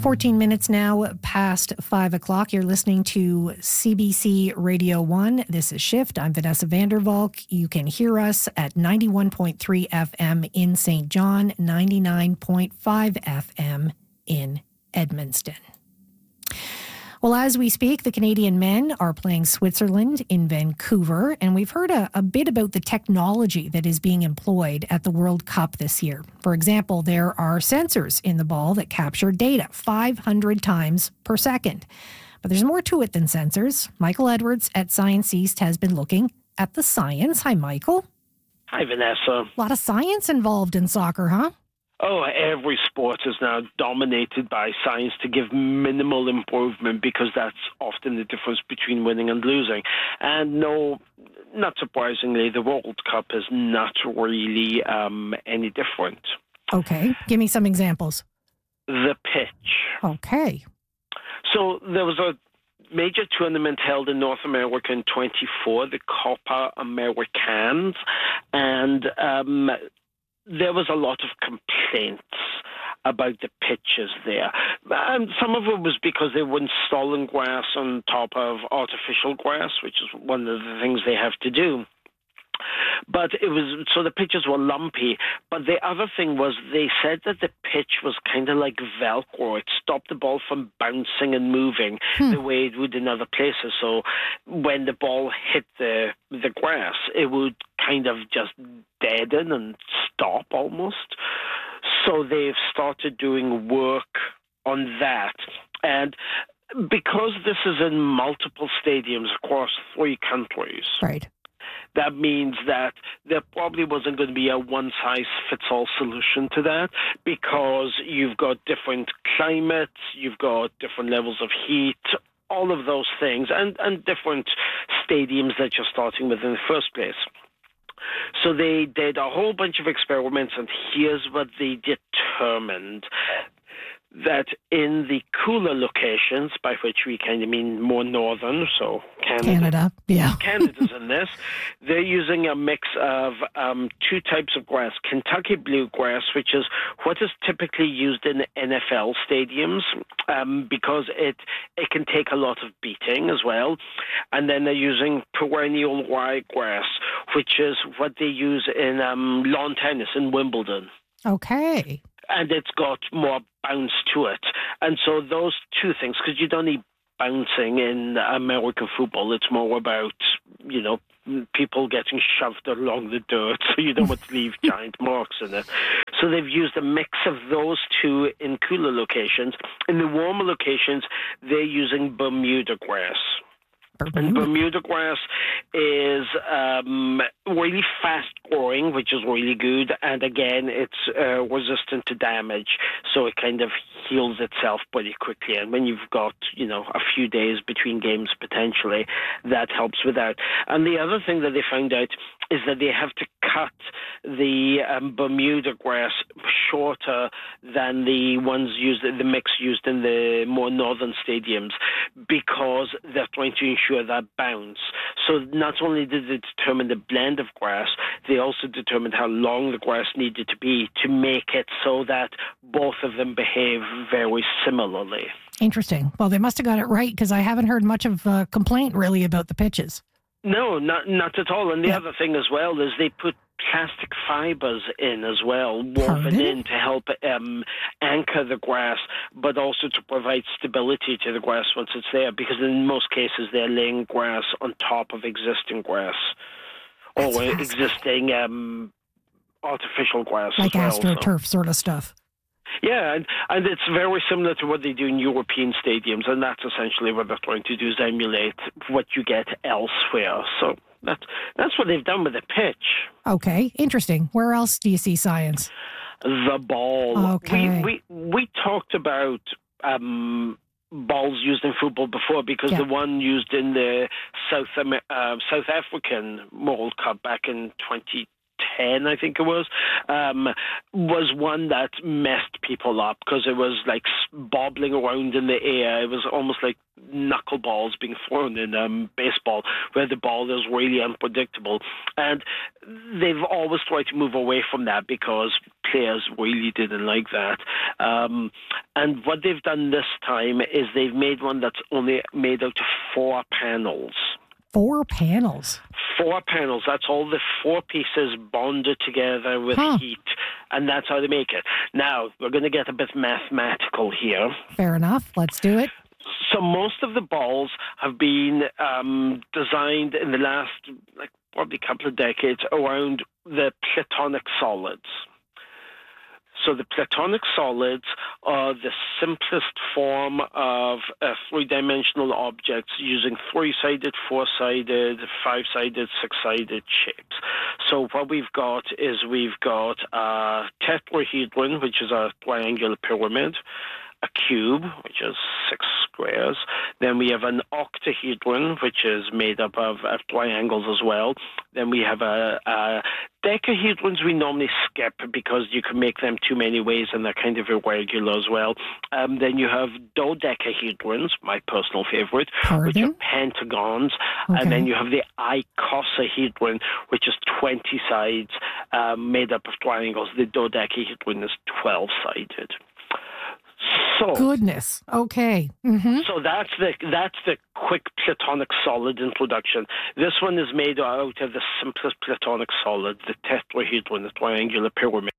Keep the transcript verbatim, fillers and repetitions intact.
fourteen minutes now past five o'clock. You're listening to C B C Radio one. This is Shift. I'm Vanessa Vandervalk. You can hear us at ninety-one point three F M in Saint John, ninety-nine point five F M in Edmundston. Well, as we speak, the Canadian men are playing Switzerland in Vancouver, and we've heard a, a bit about the technology that is being employed at the World Cup this year. For example, there are sensors in the ball that capture data five hundred times per second. But there's more to it than sensors. Michael Edwards at Science East has been looking at the science. Hi, Michael. Hi, Vanessa. A lot of science involved in soccer, huh? Oh, every sport is now dominated by science to give minimal improvement, because that's often the difference between winning and losing. And no, not surprisingly, the World Cup is not really um, any different. Okay. Give me some examples. The pitch. Okay. So there was a major tournament held in North America in twenty-four, the Copa Americans, and um, there was a lot of complaints about the pitches there. And some of it was because they were installing grass on top of artificial grass, which is one of the things they have to do. But it was, so the pitches were lumpy. But the other thing was, they said that the pitch was kind of like Velcro. It stopped the ball from bouncing and moving hmm. the way it would in other places. So when the ball hit the the grass, it would kind of just deaden and stop almost. So they've started doing work on that. And because this is in multiple stadiums across three countries, right, that means that there probably wasn't going to be a one-size-fits-all solution to that, because you've got different climates, you've got different levels of heat, all of those things, and, and different stadiums that you're starting with in the first place. So they did a whole bunch of experiments, and here's what they determined. That in the cooler locations, by which we kind of mean more northern, so Canada, Canada, yeah. Canada's in this, they're using a mix of um, two types of grass. Kentucky bluegrass, which is what is typically used in N F L stadiums, um, because it it can take a lot of beating as well. And then they're using perennial ryegrass, which is what they use in um, lawn tennis in Wimbledon. Okay. And it's got more bounce to it. And so those two things, because you don't need bouncing in American football, it's more about, you know, people getting shoved along the dirt, so you don't want to leave giant marks in it. So they've used a mix of those two in cooler locations. In the warmer locations, they're using Bermuda grass. Bermuda. And Bermuda grass is um, really fast-growing, which is really good. And again, it's uh, resistant to damage, so it kind of heals itself pretty quickly. And when you've got, you know, a few days between games potentially, that helps with that. And the other thing that they found out is that they have to cut the um, Bermuda grass shorter than the ones used, the mix used in the more northern stadiums, because they're trying to ensure that bounce. So not only did they determine the blend of grass, they also determined how long the grass needed to be to make it so that both of them behave very similarly. Interesting. Well, they must have got it right, because I haven't heard much of a complaint really about the pitches. No, not not at all. And the yeah. other thing as well is they put plastic fibers in as well, woven Pardon? in to help um, anchor the grass, but also to provide stability to the grass once it's there, because in most cases they're laying grass on top of existing grass That's or existing um, artificial grass like as well. AstroTurf so. sort of stuff. Yeah, and, and it's very similar to what they do in European stadiums, and that's essentially what they're trying to do, is emulate what you get elsewhere. So that's, that's what they've done with the pitch. Okay, interesting. Where else do you see science? The ball. Okay. We, we, we talked about um, balls used in football before, because yeah. the one used in the South, uh, South African World Cup back in twenty ten, I think it was, um, was one that messed people up, because it was like bobbling around in the air. It was almost like knuckleballs being thrown in um, baseball, where the ball is really unpredictable. And they've always tried to move away from that, because players really didn't like that. Um, And what they've done this time is they've made one that's only made out of four panels. Four panels? Four panels. That's all the four pieces bonded together with huh. heat, and that's how they make it. Now, we're going to get a bit mathematical here. Fair enough. Let's do it. So most of the balls have been um, designed in the last, like, probably couple of decades around the platonic solids. So the platonic solids are the simplest form of uh, three-dimensional objects using three-sided, four-sided, five-sided, six-sided shapes. So what we've got is we've got a tetrahedron, which is a triangular pyramid, a cube, which is six squares. Then we have an octahedron, which is made up of, of triangles as well. Then we have a, a decahedrons we normally skip because you can make them too many ways and they're kind of irregular as well. Um, then you have dodecahedrons, my personal favorite, Pardon? which are pentagons. Okay. And then you have the icosahedron, which is twenty sides um, made up of triangles. The dodecahedron is twelve-sided. So, Goodness. Okay. Mm-hmm. So that's the that's the quick platonic solid introduction. This one is made out of the simplest platonic solid, the tetrahedron, the triangular pyramid.